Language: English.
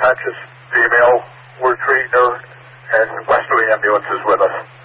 just female. We're treating her, and Westerly Ambulance is with us.